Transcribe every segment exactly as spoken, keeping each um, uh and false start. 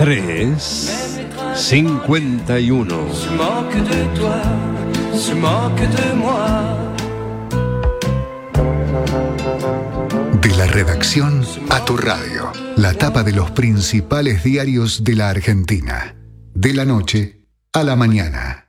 tres cincuenta y uno. De la redacción a tu radio. La tapa de los principales diarios de la Argentina. De la noche a la mañana.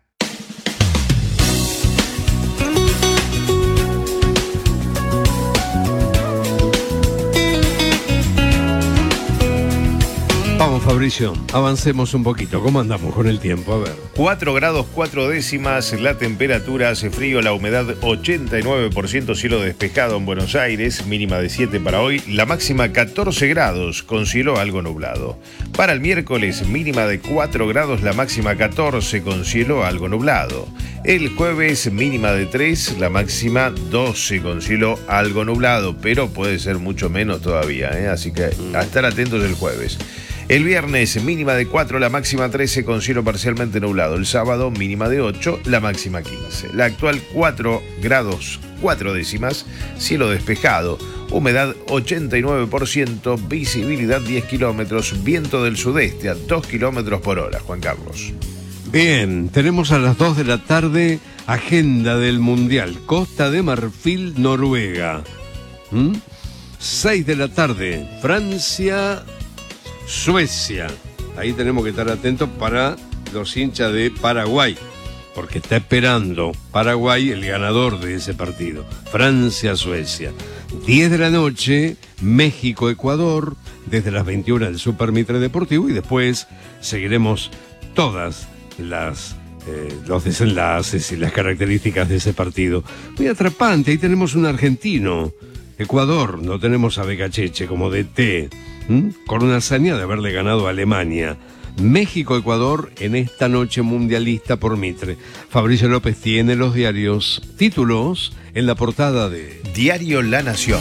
Vamos, Fabricio, avancemos un poquito. ¿Cómo andamos con el tiempo? A ver. cuatro grados cuatro décimas, la temperatura, hace frío, la humedad ochenta y nueve por ciento, cielo despejado en Buenos Aires, mínima de siete para hoy, la máxima catorce grados, con cielo algo nublado. Para el miércoles, mínima de cuatro grados, la máxima catorce, con cielo algo nublado. El jueves, mínima de tres, la máxima doce, con cielo algo nublado, pero puede ser mucho menos todavía, ¿eh? Así que a estar atentos el jueves. El viernes, mínima de cuatro, la máxima trece, con cielo parcialmente nublado. El sábado, mínima de ocho, la máxima quince. La actual cuatro grados cuatro décimas, cielo despejado, humedad ochenta y nueve por ciento, visibilidad diez kilómetros, viento del sudeste a dos kilómetros por hora. Juan Carlos. Bien, tenemos a las dos de la tarde agenda del Mundial. Costa de Marfil, Noruega. ¿Mm? seis de la tarde, Francia, Suecia. Ahí tenemos que estar atentos para los hinchas de Paraguay, porque está esperando Paraguay el ganador de ese partido. Francia-Suecia. diez de la noche, México-Ecuador, desde las veintiuna del Super Mitre Deportivo, y después seguiremos todas las eh, los desenlaces y las características de ese partido. Muy atrapante, ahí tenemos un argentino. Ecuador, no tenemos a Becacheche como D T, ¿Mm? con una hazaña de haberle ganado a Alemania. México-Ecuador en esta noche mundialista por Mitre. Fabricio López tiene los diarios, títulos en la portada de Diario La Nación.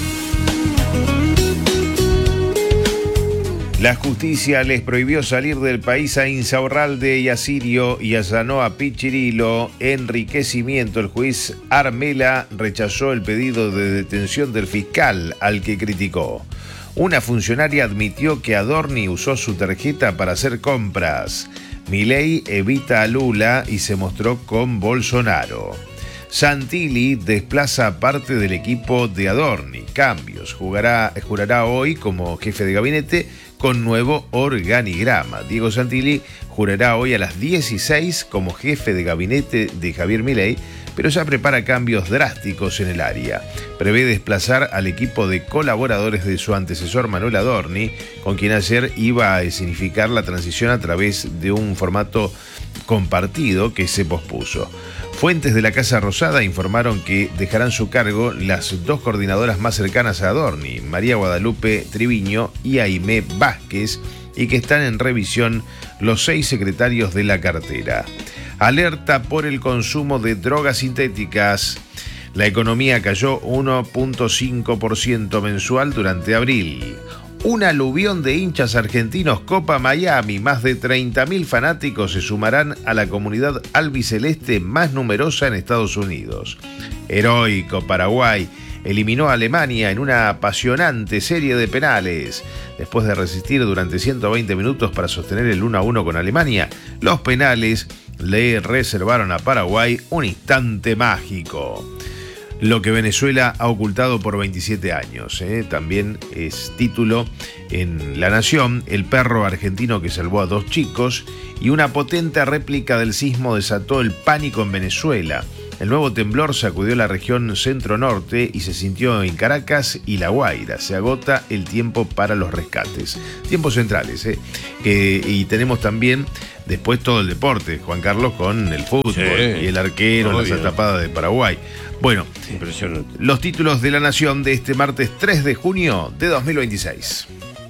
La justicia les prohibió salir del país a Insaurralde y a Sirio y allanó a Pichirilo. Enriquecimiento. El juez Armela rechazó el pedido de detención del fiscal, al que criticó. Una funcionaria admitió que Adorni usó su tarjeta para hacer compras. Milei evita a Lula y se mostró con Bolsonaro. Santilli desplaza parte del equipo de Adorni. Cambios. Jugará, jurará hoy como jefe de gabinete con nuevo organigrama. Diego Santilli jurará hoy a las dieciséis como jefe de gabinete de Javier Milei, pero ya prepara cambios drásticos en el área. Prevé desplazar al equipo de colaboradores de su antecesor Manuel Adorni, con quien ayer iba a escenificar la transición a través de un formato compartido que se pospuso. Fuentes de la Casa Rosada informaron que dejarán su cargo las dos coordinadoras más cercanas a Adorni, María Guadalupe Triviño y Aimé Vázquez, y que están en revisión los seis secretarios de la cartera. Alerta por el consumo de drogas sintéticas. La economía cayó uno punto cinco por ciento mensual durante abril. Un aluvión de hinchas argentinos copa Miami. Más de treinta mil fanáticos se sumarán a la comunidad albiceleste más numerosa en Estados Unidos. Heroico Paraguay eliminó a Alemania en una apasionante serie de penales. Después de resistir durante ciento veinte minutos para sostener el uno a uno con Alemania, los penales le reservaron a Paraguay un instante mágico. Lo que Venezuela ha ocultado por veintisiete años. ¿eh? También es título en La Nación. El perro argentino que salvó a dos chicos, y una potente réplica del sismo desató el pánico en Venezuela. El nuevo temblor sacudió la región centro-norte y se sintió en Caracas y La Guaira. Se agota el tiempo para los rescates. Tiempos centrales. ¿eh? Eh, y tenemos también después todo el deporte, Juan Carlos, con el fútbol, sí, y el arquero, las atrapadas de Paraguay. Bueno, impresionante. Los títulos de La Nación de este martes tres de junio de dos mil veintiséis.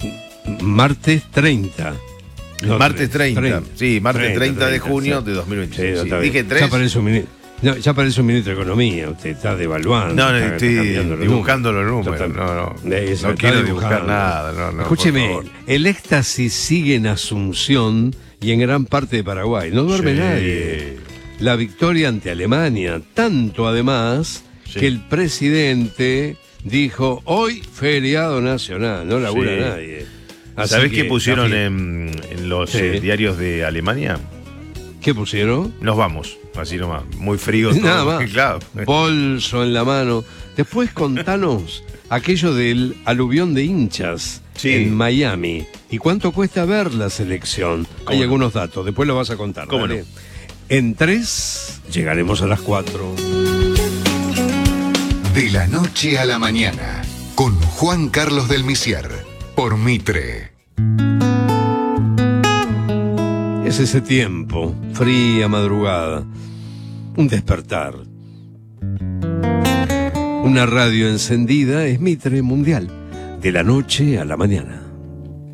Martes treinta. No, martes treinta. treinta. Sí, martes treinta, treinta de junio sí. de dos mil veintiséis. Sí, sí. Dije tres. Ya parece un ministro. No, ya parece un ministro de Economía. Usted está devaluando. No, no, está, estoy está dibujando los números. Está, no, no. Eso, no quiero dibujar nada. No, no, escúcheme, el éxtasis sigue en Asunción y en gran parte de Paraguay. No duerme sí. nadie. La victoria ante Alemania, tanto además sí. que el presidente dijo, hoy feriado nacional, no labura sí. nadie. Así ¿Sabés que, qué pusieron también. en, en los Sí. eh, diarios de Alemania? ¿Qué pusieron? Nos vamos, así nomás. Muy frío todo. Nada más. Claro. Bolso en la mano. Después contanos aquello del aluvión de hinchas Sí. en Miami. ¿Y cuánto cuesta ver la selección? Hay no? algunos datos, después lo vas a contar. ¿Cómo dale. no? En tres llegaremos a las cuatro. De la noche a la mañana, con Juan Carlos del Misier, por Mitre. Es ese tiempo, fría madrugada, un despertar. Una radio encendida es Mitre Mundial, de la noche a la mañana.